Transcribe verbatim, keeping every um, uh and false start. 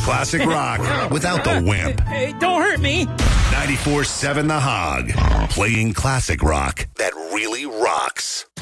classic rock without the wimp. Hey, don't hurt me. ninety-four seven The Hog, playing classic rock that really rocks.